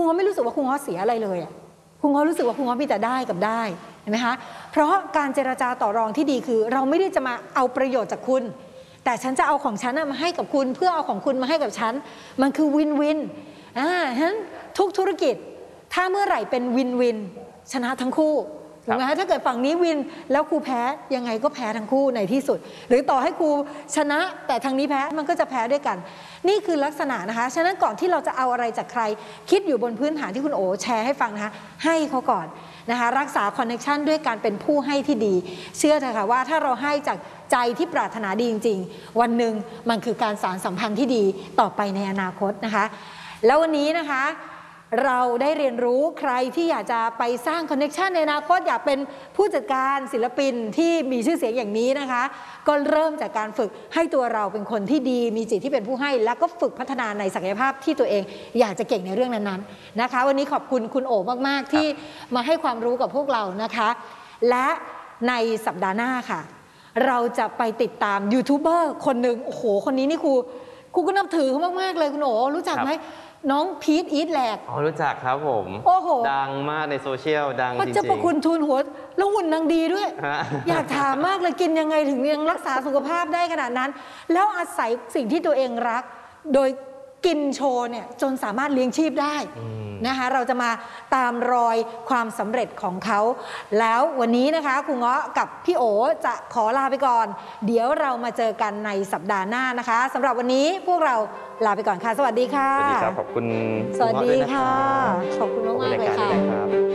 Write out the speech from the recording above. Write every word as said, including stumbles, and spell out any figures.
ง้อไม่รู้สึกว่าครูง้อเสียอะไรเลยอ่ะครูง้อรู้สึกว่าครูง้อมีแต่ได้กับได้เห็นไหมคะเพราะการเจรจาต่อรองที่ดีคือเราไม่ได้จะมาเอาประโยชน์จากคุณแต่ฉันจะเอาของฉันมาให้กับคุณเพื่อเอาของคุณมาให้กับฉันมันคือวินวินอ่าฉะนั้นทุกธุรกิจถ้าเมื่อไหร่เป็นวินวินชนะทั้งคู่ถูกไหมคะถ้าเกิดฝั่งนี้วินแล้วครูแพ้ยังไงก็แพ้ทั้งคู่ในที่สุดหรือต่อให้ครูชนะแต่ทางนี้แพ้มันก็จะแพ้ด้วยกันนี่คือลักษณะนะคะฉะนั้นก่อนที่เราจะเอาอะไรจากใครคิดอยู่บนพื้นฐานที่คุณโอแชร์ให้ฟังนะคะให้เขาก่อนนะคะรักษาคอนเนคชันด้วยการเป็นผู้ให้ที่ดีเชื่อเถอะค่ะว่าถ้าเราให้จากใจที่ปรารถนาดีจริงๆวันหนึ่งมันคือการสานสัมพันธ์ที่ดีต่อไปในอนาคตนะคะแล้ววันนี้นะคะเราได้เรียนรู้ใครที่อยากจะไปสร้างคอนเนคชันในอนาคตอยากเป็นผู้จัดการศิลปินที่มีชื่อเสียงอย่างนี้นะคะก็เริ่มจากการฝึกให้ตัวเราเป็นคนที่ดีมีจิตที่เป็นผู้ให้แล้วก็ฝึกพัฒนาในศักยภาพที่ตัวเองอยากจะเก่งในเรื่องนั้นๆนะคะวันนี้ขอบคุณคุณโอมากๆที่มาให้ความรู้กับพวกเรานะคะและในสัปดาห์หน้าค่ะเราจะไปติดตามยูทูบเบอร์คนหนึ่งโอ้โหคนนี้นี่ครูครูก็นับถือเขามากๆเลยคุณโอรู้จักไหมน้องพีทอีทแลกอ๋อรู้จักครับผมโอ้โหดังมากในโซเชียลดังจริงๆเจ้าประคุณทูลหัวแล้วหุ่นนางดีด้วย อยากถามมากเลยกินยังไงถึงยังรักษาสุขภาพได้ขนาดนั้นแล้วอาศัยสิ่งที่ตัวเองรักโดยกินโชว์เนี่ยจนสามารถเลี้ยงชีพได้นะคะเราจะมาตามรอยความสำเร็จของเขาแล้ววันนี้นะคะครูเงาะกับพี่โอจะขอลาไปก่อนเดี๋ยวเรามาเจอกันในสัปดาห์หน้านะคะสำหรับวันนี้พวกเราลาไปก่อนค่ะสวัสดีค่ะสวัสดีครับขอบคุณสวัสดีค่ะขอบคุณมากๆเลยค่ะ